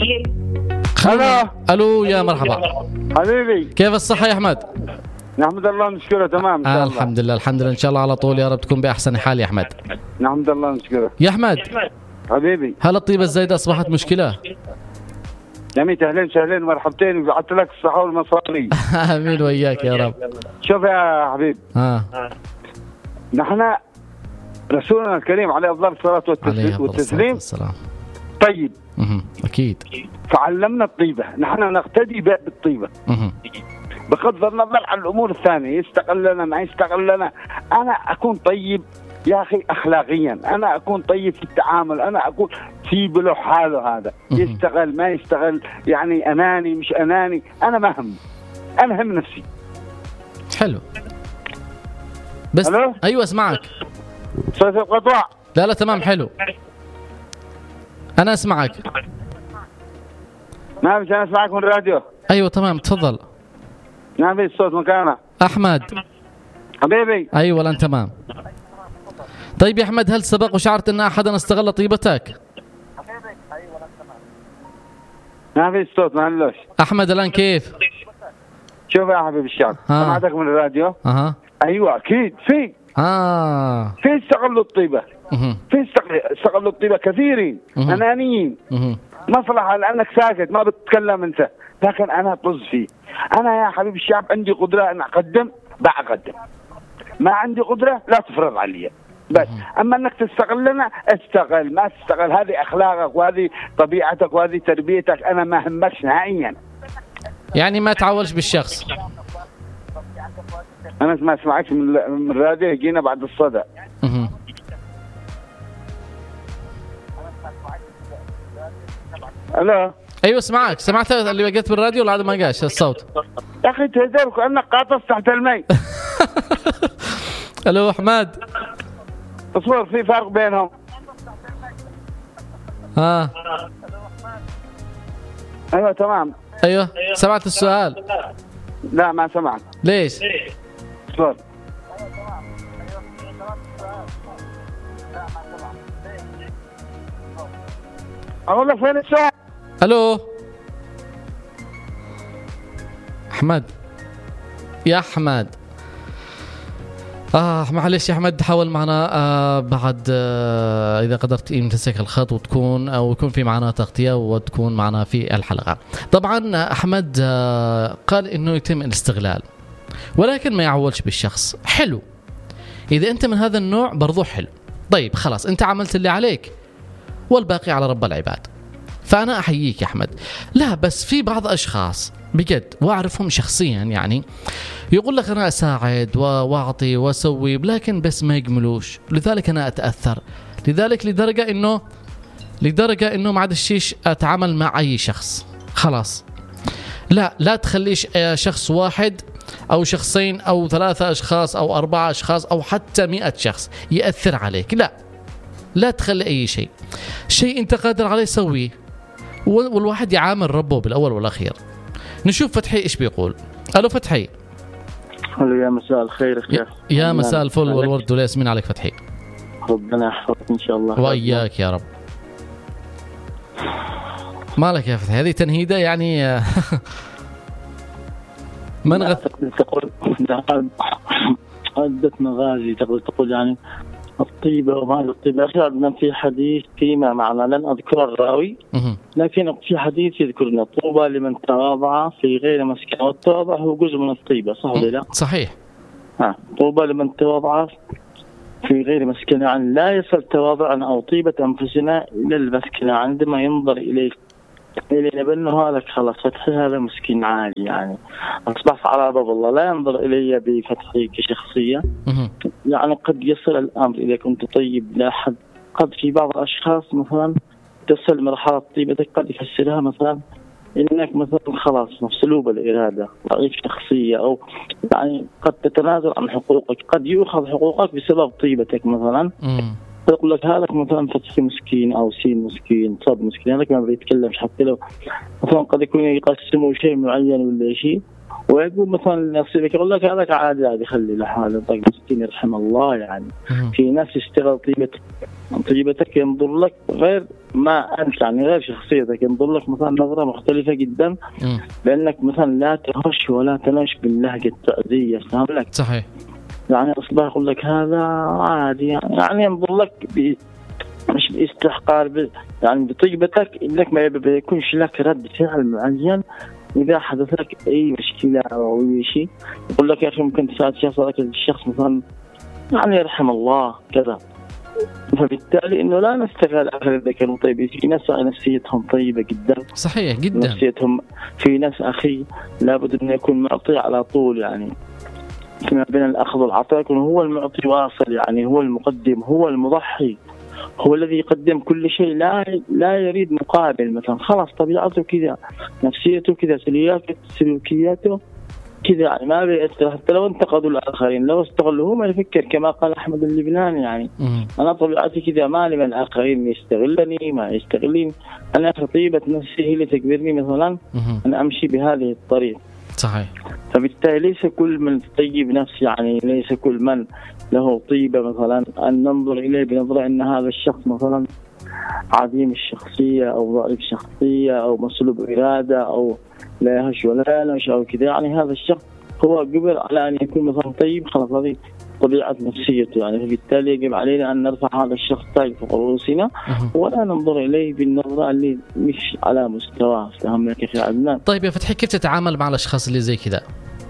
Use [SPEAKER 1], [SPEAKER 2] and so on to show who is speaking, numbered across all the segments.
[SPEAKER 1] الو يا مرحبا
[SPEAKER 2] حبيبي،
[SPEAKER 1] كيف الصحة يا أحمد؟
[SPEAKER 2] نحمد الله نشكره تمام إن شاء الله.
[SPEAKER 1] الحمد لله الحمد لله إن شاء الله على طول يا رب تكون بأحسن حال يا أحمد.
[SPEAKER 2] نحمد الله نشكره.
[SPEAKER 1] يا أحمد
[SPEAKER 2] حبيبي،
[SPEAKER 1] هل الطيبة الزايدة أصبحت مشكلة؟
[SPEAKER 2] جميل، أهلين سهلين مرحبتين، وبعثت لك الصحة والمصاري.
[SPEAKER 1] آمين وإياك يا رب.
[SPEAKER 2] شوف يا حبيب، نحن رسولنا الكريم عليه أفضل الصلاة والتسليم طيب.
[SPEAKER 1] أكيد.
[SPEAKER 2] فعلمنا الطيبة، نحن نقتدي بالطيبة بغض النظر عن الأمور الثانية، يستقل لنا ما يستقل لنا. أنا أكون طيب يا أخي أخلاقيا، أنا أكون طيب في التعامل، أنا أكون في بلو حاله، هذا يستغل ما يستغل، يعني أناني مش أناني، أنا ما هم، أنا هم نفسي.
[SPEAKER 1] حلو بس
[SPEAKER 2] ألو؟
[SPEAKER 1] أيوة أسمعك.
[SPEAKER 2] صوت القطوع.
[SPEAKER 1] لا تمام حلو، أنا أسمعك.
[SPEAKER 2] ما مش أنا أسمعك من الراديو.
[SPEAKER 1] أيوة تمام تفضل.
[SPEAKER 2] ما في الصوت مكانه.
[SPEAKER 1] أحمد
[SPEAKER 2] حبيبي.
[SPEAKER 1] أيوة الآن تمام. طيب يا أحمد، هل سبق وشعرت أن أحدا استغل طيبتك؟
[SPEAKER 2] ما في الصوت معلش.
[SPEAKER 1] أحمد الآن كيف؟
[SPEAKER 2] شوف يا حبيبي الشعب، سمعتك من الراديو. أيوة أكيد في استغلوا الطيبة، في استغلوا الطيبة كثيرين أنانيين، مصلحة لأنك ساكت ما بتتكلم أنت، لكن أنا طز فيه. أنا يا حبيب الشعب عندي قدرة أن أقدم بقدم، ما عندي قدرة لا تفرض علي بس. أما أنك تستغلنا استغل، ما تستغل، هذه أخلاقك وهذه طبيعتك وهذه تربيتك، أنا ما همكش نهائيا.
[SPEAKER 1] يعني ما تعولش بالشخص.
[SPEAKER 2] أنا ما أسمعكش من الراديو، يجينا بعد الصدى. ألو.
[SPEAKER 1] أيوة اسمعك، سمعت اللي قلت بالراديو ولا هذا ما جاش الصوت؟
[SPEAKER 2] يا أخي تهدر كأنك قاطس تحت الماء.
[SPEAKER 1] ألو أحمد.
[SPEAKER 2] أصور في فرق بينهم. أيوة تمام.
[SPEAKER 1] أيوة سمعت السؤال؟
[SPEAKER 2] لا ما سمعت.
[SPEAKER 1] ليش؟
[SPEAKER 2] أصور. أقول لك فين السؤال؟
[SPEAKER 1] ألو أحمد، يا أحمد. معلش يا أحمد، حاول معنا بعد إذا قدرت تمسك الخط وتكون أو يكون في معنا تغطية وتكون معنا في الحلقة. طبعا أحمد قال إنه يتم الاستغلال ولكن ما يعولش بالشخص. حلو، إذا أنت من هذا النوع برضو حلو. طيب خلاص أنت عملت اللي عليك والباقي على رب العباد، فأنا أحييك يا أحمد. لا بس في بعض أشخاص بجد وأعرفهم شخصيا، يعني يقول لك أنا أساعد وأعطي وأسوي لكن بس ما يقملوش، لذلك أنا أتأثر، لذلك لدرجة إنه ما عاد الشيش أتعامل مع أي شخص. خلاص لا تخليش شخص واحد أو شخصين أو 3 أشخاص أو 4 أشخاص أو حتى 100 شخص يأثر عليك. لا تخلي أي شيء أنت قادر عليه سويه، والواحد يعامل ربه بالأول والأخير. نشوف فتحي إيش بيقول. ألو فتحي.
[SPEAKER 3] ألو يا مساء الخير.
[SPEAKER 1] يا مساء الفل والورد والياسمين عليك فتحي.
[SPEAKER 3] ربنا يحفظك إن شاء الله.
[SPEAKER 1] وإياك يا رب. مالك يا فتحي؟ هذه تنهيدة يعني. من
[SPEAKER 3] تقول عدة مغازي، تقول يعني الطيبة وما الطيبة. أخي عندنا في حديث فيما معنى، لن أذكر الراوي لكن في حديث يذكرنا: طوبى لمن تواضع في غير مسكن، والتواضع هو جزء من الطيبة، صح ولا لا؟
[SPEAKER 1] صحيح.
[SPEAKER 3] طوبى لمن تواضع في غير مسكن، يعني لا يصل تواضعنا أو طيبة أنفسنا إلى المسكن. عندما ينظر إليك إلينا بأنه هذا خلاص فتحي هذا مسكين عالي، يعني أصبح على باب الله، لا ينظر إلي بفتحي كشخصية. يعني قد يصل الأمر إذا كنت طيب لا حد، قد في بعض الأشخاص مثلا تصل مرحلة طيبتك قد يفسرها مثلا إنك مثلا خلاص مسلوب الإرادة، ضعيف شخصية، أو يعني قد تتنازل عن حقوقك، قد يؤخذ حقوقك بسبب طيبتك مثلا. يقول لك هذا مثلا فتحي مسكين أو سين مسكين صاد مسكين، هذاك ما بيتكلمش، حتى لو مثلا قد يكون يقسموا شيء معين ولا شيء ويقول مثلا نصيبك يقول لك هذاك عادي خلي لحاله. طيب مسكين يرحم الله يعني. في ناس يشتغل طيبتك ينظر لك غير ما أنت يعني غير شخصيتك، ينظر لك مثلا نظرة مختلفة جدا لأنك مثلا لا تهش ولا تنش باللهجة التعزية. فهم لك؟
[SPEAKER 1] صحيح.
[SPEAKER 3] يعني أصبح يقول لك هذا عادي يعني ينظر لك مش باستحقار يعني بطيبتك، إنك ما بيكونش لك رد فعل معين إذا حدث لك أي مشكلة أو أي شيء. يقول لك يا أخي ممكن تساعد الشخص مثلا يعني يرحم الله كذا. فبالتالي إنه لا نستغل آخر إذا كانوا طيبين. في ناس نفسيتهم طيبة جدا.
[SPEAKER 1] صحيح جدا.
[SPEAKER 3] نفسيتهم في ناس أخي لابد أن يكون معطي على طول يعني فيما بين الأخذ والعطاء، يكون هو المعطي واصل يعني هو المقدم هو المضحي هو الذي يقدم كل شيء، لا يريد مقابل. مثلا خلاص طبيعته كذا نفسيته كذا سلوكياته كذا يعني ما بيأثر. حتى لو انتقدوا الآخرين لو استغلوا هو ما يفكر كما قال أحمد اللبناني يعني أنا طبيعتي كذا ما لي من الآخرين يستغلني ما يستغلين. أنا طيبة نفسي هي اللي تكبرني مثلا أنا أمشي بهذه الطريقة.
[SPEAKER 1] صحيح.
[SPEAKER 3] فبالتالي ليس كل من طيب نفس يعني ليس كل من له طيبة مثلا أن ننظر إليه بنظرة أن هذا الشخص مثلا عظيم الشخصية أو ضعيف الشخصية أو مسلوب إرادة أو لا يهش ولا ينش أو كذا. يعني هذا الشخص هو قبل على أن يكون مثلا طيب خلاص هذه طبيعة نفسيته يعني. فبالتالي يجب علينا أن نرفع هذا الشخص طيب فوق رؤوسنا ولا ننظر إليه بالنظرة اللي مش على مستواه. فهم لك يا أخي عدنان.
[SPEAKER 1] طيب يا فتحي كيف تتعامل مع الأشخاص اللي زي كذا؟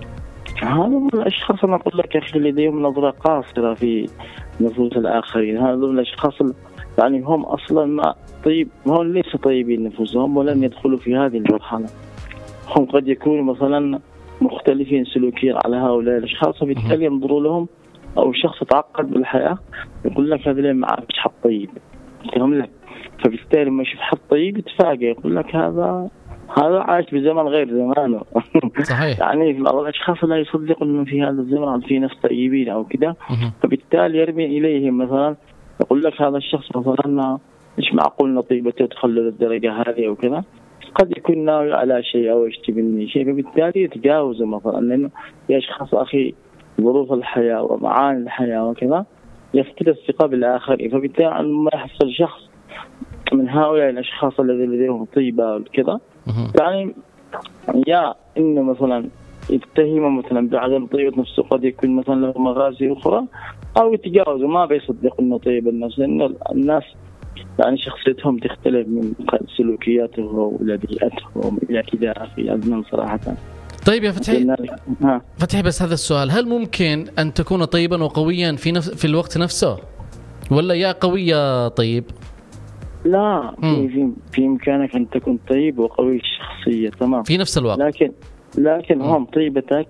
[SPEAKER 3] هذا من الأشخاص أنا أقول لك يا أخي لديهم نظرة قاصرة في نفوس الآخرين. هذا من الأشخاص يعني هم أصلا ما طيب هم ليس طيبين نفوسهم ولن يدخلوا في هذه المرحلة. هم قد يكونوا مثلا مختلفين سلوكيا على هؤلاء الأشخاص فبالتالي ينظروا لهم أو شخص تعقد بالحياة يقول لك هذا اللي معك مش حد طيب فهم لك. فبالتالي ما يشوف حد طيب يتفاجئ يقول لك هذا عايش بزمن غير زمانه.
[SPEAKER 1] صحيح.
[SPEAKER 3] يعني بعض الأشخاص لا يصدقون أنه في هذا الزمن في ناس طيبين أو كده فبالتالي يرمي إليهم مثلا يقول لك هذا الشخص مثلا مش معقول نطيبته تخلل الدرجة هذه أو كذا. قد يكون ناوي على شيء أو يشتي مني شيء فبالتالي يتجاوزه مثلا لأنه يا شخص أخي ظروف الحياة ومعاني الحياة وكذا يفقد الثقة بالآخر. فبالتالي ما يحصل شخص من هؤلاء الأشخاص الذين لديهم طيبة وكذا يعني يا إنه مثلا يتهم مثلا بعدم طيبة نفسه قد يكون مثلا له مغازي أخرى أو يتجاوزه ما بيصدق إنه طيب النفس لأن الناس يعني شخصيتهم تختلف من سلوكياتهم ولبيئتهم إلى كذا أخي أدنى صراحة.
[SPEAKER 1] طيب يا فتحي بس هذا السؤال هل ممكن أن تكون طيبا وقويا في الوقت نفسه ولا يا قوي يا طيب؟
[SPEAKER 3] لا في إمكانك أن تكون طيب وقوي الشخصية تمام
[SPEAKER 1] في نفس الوقت
[SPEAKER 3] لكن هم طيبتك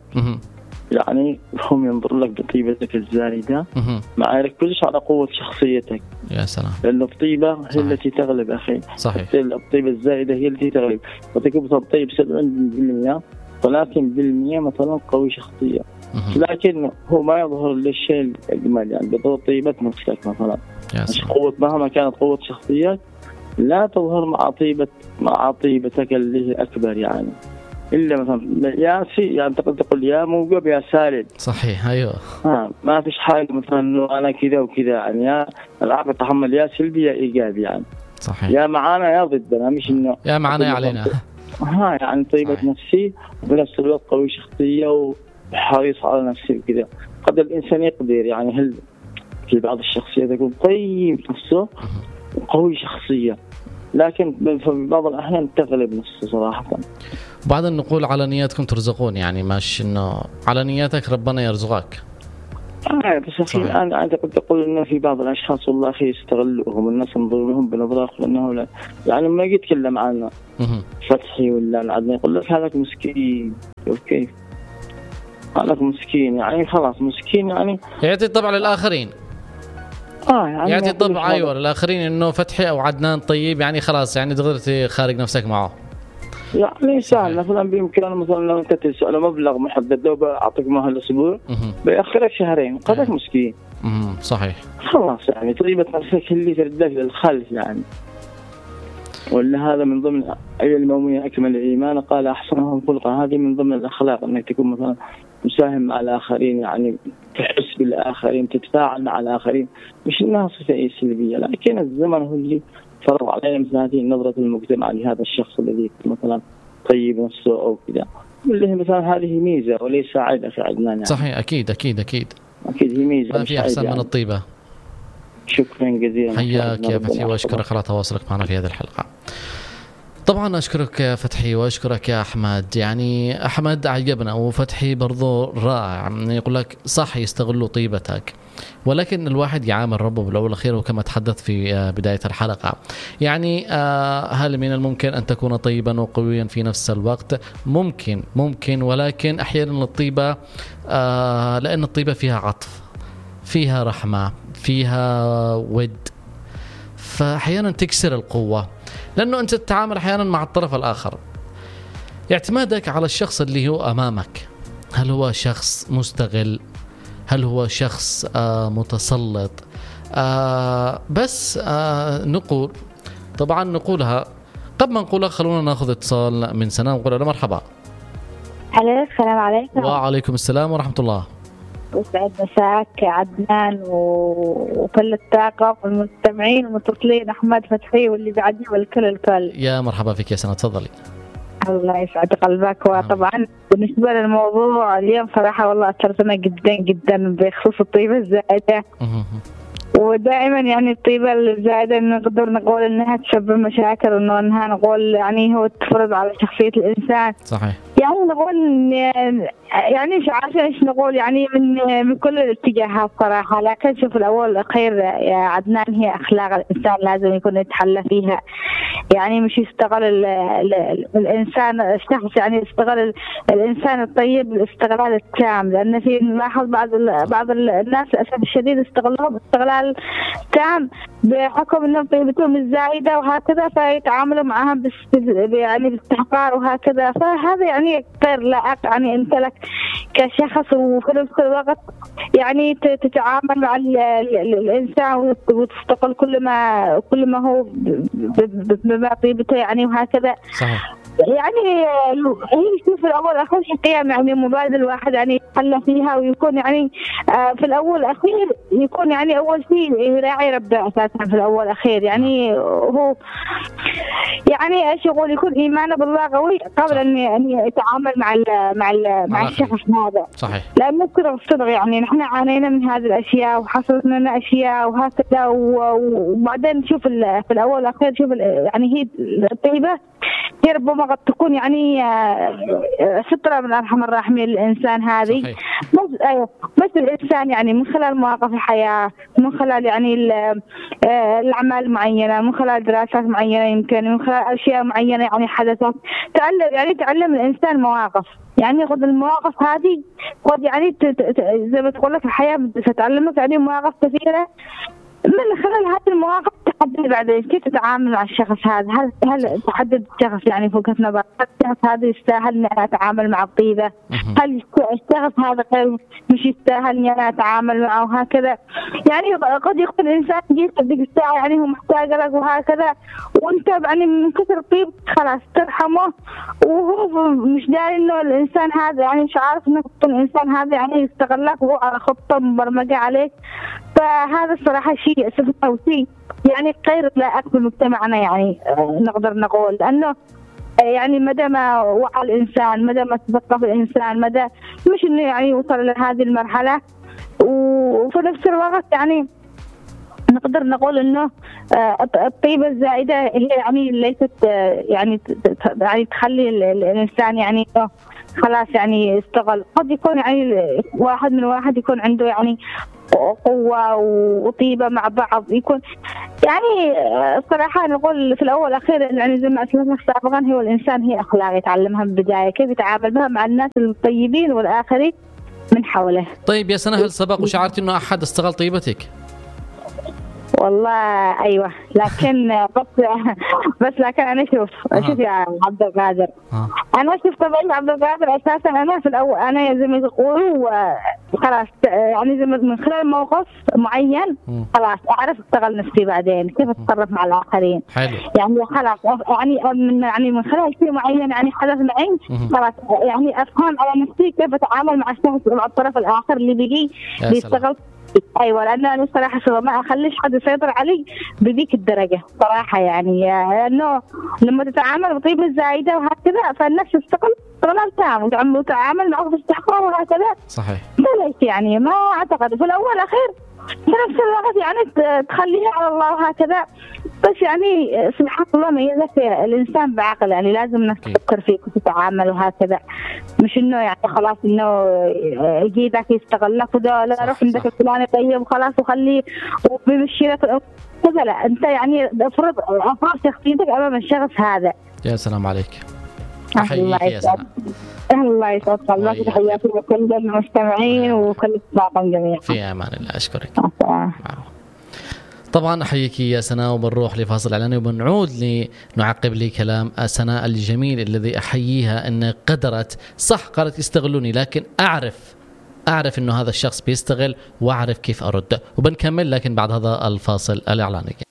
[SPEAKER 3] يعني هم ينظر لك بطيبتك الزايدة ما يركزش على قوة شخصيتك.
[SPEAKER 1] يا سلام.
[SPEAKER 3] لأن الطيبة هي التي تغلب أخي.
[SPEAKER 1] صحيح.
[SPEAKER 3] الطيبة الزايدة هي التي تغلب. وتكون مثلا طيب 70% ولكن بالمية مثلا قوي شخصية لكن هو ما يظهر للشيء الأجمل يعني بضغط طيبة نفسك مثلا مش قوة مهما كانت قوة شخصيات لا تظهر مع طيبتك اللي هي أكبر يعني إلا مثلا يا يعني تقول يا موجب يا سالد.
[SPEAKER 1] صحيح. أيوه.
[SPEAKER 3] ما فيش حاجة مثلا أنا كذا وكذا يعني يا العقل تحمل يا سلبي يا إيجابي يعني.
[SPEAKER 1] صحيح.
[SPEAKER 3] يا معانا يا ضدنا مش إنه
[SPEAKER 1] يا معانا يا علينا.
[SPEAKER 3] يعني طيبة صحيح. نفسي وبنفس الوقت قوي شخصية وحريص على نفسه كذا. قد الإنسان يقدر يعني هل في بعض الشخصيات يكون طيب نفسه وقوي شخصية لكن في بعض الأحيان تغلب نفسه صراحة.
[SPEAKER 1] بعد أن نقول على نياتكم ترزقون يعني مش إنه على نياتك ربنا يرزقك.
[SPEAKER 3] بس أخي أنا أعتقد أقول إنه في بعض الأشخاص والله أخي يستغلوهم الناس ينظرونهم بنظرة لأنه لا يعني ما يتكلم عنه فتحي ولا عدنا يقول لك هذاك مسكين كيف هذاك مسكين يعني خلاص مسكين يعني
[SPEAKER 1] يعطي طبع للآخرين.
[SPEAKER 3] يعني
[SPEAKER 1] يعطي طبع أيوة للآخرين إنه فتحي أو عدنان طيب يعني خلاص يعني تقدر خارج نفسك معه.
[SPEAKER 3] يعني سهل مثلا بإمكانه مثلا لو أنت تسأله مبلغ محدد لو بأعطيك مهل أسبوع بيأخرك شهرين قدك مسكين.
[SPEAKER 1] صحيح.
[SPEAKER 3] خلاص يعني طيبة نفسك اللي تردك للخلف يعني. ولا هذا من ضمن المؤمن أكمل الإيمان قال أحسنهم خلقا. هذه من ضمن الأخلاق أنك تكون مثلا مساهم مع الآخرين، يعني تحس بالآخرين، تتفاعل مع الآخرين، مش إنها صفة سلبية. لكن الزمن هو اللي فرض علينا مثل هذه النظرة المجتمع لهذا الشخص الذي مثلا طيب نفسه أو كذا، واللي مثلا هذه ميزة وليس عيب في عدنان يعني.
[SPEAKER 1] صحيح، أكيد أكيد أكيد
[SPEAKER 3] أكيد هي ميزة،
[SPEAKER 1] ما في أحسن من الطيبة.
[SPEAKER 3] شكرا جزيلا،
[SPEAKER 1] حياك يا فتحي وأشكرك على تواصلك معنا في هذه الحلقة. طبعا أشكرك يا فتحي وأشكرك يا أحمد. يعني أحمد عجبنا وفتحي برضو رائع، يقول لك صح يستغلوا طيبتك، ولكن الواحد يعامل ربه بالأول والأخير. وكما تحدث في بداية الحلقة يعني هل من الممكن أن تكون طيبا وقويا في نفس الوقت؟ ممكن ولكن أحيانا الطيبة لأن الطيبة فيها عطف، فيها رحمة، فيها ود، فأحيانا تكسر القوة، لأنه أنت تتعامل أحيانا مع الطرف الآخر. اعتمادك على الشخص اللي هو أمامك، هل هو شخص مستغل؟ هل هو شخص متسلط؟ بس نقول طبعا نقولها قبل ما نقولها خلونا ناخذ اتصال من سناء ونقول له مرحبا.
[SPEAKER 4] السلام عليكم.
[SPEAKER 1] وعليكم السلام ورحمة الله.
[SPEAKER 4] وسعد مساك عدنان وكل الطاقم والمستمعين والمتصلين أحمد فتحي واللي بعدي والكل الكل.
[SPEAKER 1] يا مرحبا فيك يا سناء، تفضلي.
[SPEAKER 4] الله يسعد قلبك. وطبعا بالنسبة للموضوع اليوم صراحة والله أثرتنا جدا جدا بخصوص الطيبة الزائدة. ودائما يعني الطيبة الزائدة نقدر نقول انها تسبب مشاكل، انها نقول يعني هو تفرض على شخصية الانسان.
[SPEAKER 1] صحيح.
[SPEAKER 4] يعني نقول يعني مش عارفة ايش نقول، يعني من كل الاتجاهات صراحة. لكن شوف الاول والاخير يا عدنان هي اخلاق الانسان لازم يكون يتحلى فيها، يعني مش يستغل الانسان الشخص، يعني يستغل الانسان الطيب الاستغلال التام. لان في نلاحظ بعض الناس للاسف الشديد استغلهم استغلال تام بحكم انهم طيبتهم الزايده وهكذا، فيتعاملوا معها يعني باستحقار وهكذا. فهذا يعني غير لائق. يعني انت لك كشخص وفي نفس الوقت يعني تتعامل مع الانسان وتستقل كل ما هو بما طيبته يعني وهكذا.
[SPEAKER 1] صحيح.
[SPEAKER 4] يعني هي في الأول والأخير قيم يعني مبادئ الواحد يعني يتحلى فيها، ويكون يعني في الأول والأخير يكون يعني أول شيء يراعي ربه أساسا في الأول والأخير. يعني هو يعني ايش يقول يكون إيمانه بالله قوي قبل أن يتعامل مع الشخص هذا.
[SPEAKER 1] صحيح.
[SPEAKER 4] لأن نذكر الصدق يعني نحن عانينا من هذه الأشياء وحصلت لنا أشياء وهكذا. وبعدين شوف في الأول والأخير شوف يعني هي الطيبة هي ربما قد تكون يعني سترة من أرحم الراحمين للإنسان هذه. بس الإنسان يعني من خلال مواقف الحياة، من خلال يعني الأعمال معينة، من خلال دراسات معينة، يمكن من خلال أشياء معينة يعني حدثت، تعلم الإنسان مواقف. يعني قد المواقف هذه قد يعني زي ما تقول لك الحياة ستعلمك يعني مواقف كثيرة. من خلال هذه المواقف تحدد بعدين كيف تتعامل مع الشخص هذا. هل تحدد الشخص يعني في وجهة نظر هل الشخص هذا يستاهل أن أنا أتعامل مع الطيبة؟ هل الشخص هذا مش يستاهل أن أنا أتعامل معه وهكذا. يعني قد يكون الإنسان جيت بدك الساعة يعني هو محتاج لك وهكذا، وأنت يعني من كثر الطيب خلاص ترحمه، وهو مش داري إنه الإنسان هذا يعني مش عارف إنه الإنسان هذا يعني يستغلك وهو على خطة مبرمجة عليك. فهذا الصراحة شيء أسفنا وشيء يعني غير لائق بمجتمعنا يعني نقدر نقول. لأنه يعني مدى ما وعى الإنسان، مدى ما تثقف الإنسان، مدى مش إنه يعني وصل لهذه المرحلة. وفي نفس الوقت يعني نقدر نقول إنه الطيبة الزائدة هي يعني ليست يعني تخلي الإنسان يعني خلاص يعني يستغل. قد يكون يعني واحد يكون عنده يعني قوة وطيبة مع بعض، يكون يعني صراحة نقول في الأول والأخير يعني زي ما أسلفنا سابقا هو الإنسان هي أخلاق يتعلمها من البداية، كيف يتعامل بها مع الناس الطيبين والآخرين من حوله.
[SPEAKER 1] طيب يا سنة، هل سبق وشعرت إنه أحد استغل طيبتك؟
[SPEAKER 4] والله ايوه، لكن بس لكن انا شوف يا عبد القادر، انا شوف طبعا عبد القادر اساسا انا في الاول انا زي ما تقولوا خلاص يعني زي من خلال موقف معين خلاص اعرف اشتغل نفسي بعدين كيف اتصرف مع الاخرين.
[SPEAKER 1] حلو.
[SPEAKER 4] يعني خلاص يعني من خلال شيء معين يعني حدث معي خلاص يعني افهم على نفسي كيف اتعامل مع الشخص مع الطرف الاخر اللي بيجي بيشتغل. ايوه لان انا صراحه ما اخليش حد يسيطر علي بذيك الدرجه صراحه، يعني لانه لما تتعامل بطيبه زايده وهكذا فالناس استغلال تام وتعامل معه باستحقاق وهكذا.
[SPEAKER 1] صحيح.
[SPEAKER 4] ليش يعني ما اعتقد في الاول اخير في نفس الوقت يعني تخليها على الله وهكذا، بس يعني سبحان الله ميزك الانسان بعقل، يعني لازم انك تفكر فيك وتتعامل وهكذا، مش انه يعني خلاص انه يجي ذاك يستغلك وده لا روح عندك فلان طيب وخلاص وخليه وبيمشي لك كذا. لا انت يعني افرض شخصيتك امام الشخص هذا.
[SPEAKER 1] يا سلام عليك. احييك يا سلام.
[SPEAKER 4] الله يسعد قلبك، تحياتي لكل المستمعين وكل الطاقم جميعا.
[SPEAKER 1] في امان الله. اشكرك. طبعا احييك يا سناء، وبنروح لفاصل اعلاني وبنعود لنعقب لي كلام سناء الجميل الذي احييها ان قدرت صح قالت يستغلوني، لكن اعرف انه هذا الشخص بيستغل واعرف كيف ارد. وبنكمل لكن بعد هذا الفاصل الاعلاني.